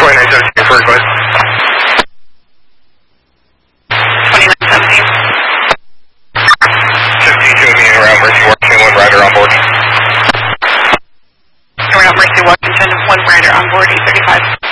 2917 for request. 2917. 52 meeting around Mercy Washington, one rider on board. Around Mercy Washington, one rider on board, 835.